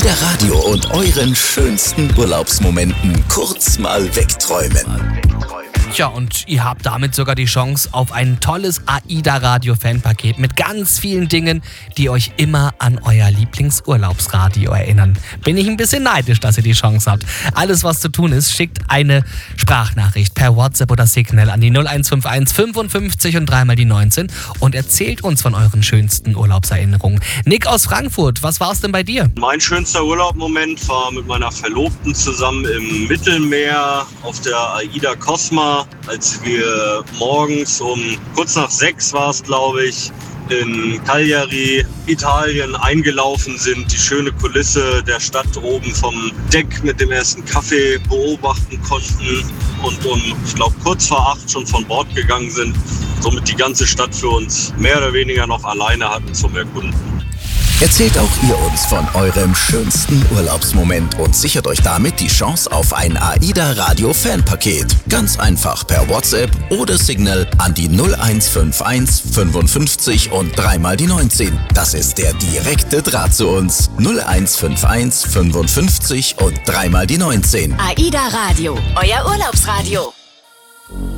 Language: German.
AIDA Radio und euren schönsten Urlaubsmomenten kurz mal wegträumen. Tja, und ihr habt damit sogar die Chance auf ein tolles AIDA-Radio-Fanpaket mit ganz vielen Dingen, die euch immer an euer Lieblingsurlaubsradio erinnern. Bin ich ein bisschen neidisch, dass ihr die Chance habt. Alles, was zu tun ist, schickt eine Sprachnachricht per WhatsApp oder Signal an die 0151 55 und dreimal die 19 und erzählt uns von euren schönsten Urlaubserinnerungen. Nick aus Frankfurt, was war's denn bei dir? Mein schönster Urlaubmoment war mit meiner Verlobten zusammen im Mittelmeer auf der AIDA Cosma, als wir morgens kurz nach 6 war es, glaube ich, in Cagliari, Italien eingelaufen sind, die schöne Kulisse der Stadt oben vom Deck mit dem ersten Kaffee beobachten konnten und ich glaube, kurz vor 8 schon von Bord gegangen sind, somit die ganze Stadt für uns mehr oder weniger noch alleine hatten zum Erkunden. Erzählt auch ihr uns von eurem schönsten Urlaubsmoment und sichert euch damit die Chance auf ein AIDA Radio Fanpaket. Ganz einfach per WhatsApp oder Signal an die 0151 55 und dreimal die 19. Das ist der direkte Draht zu uns. 0151 55 und dreimal die 19. AIDA Radio, euer Urlaubsradio.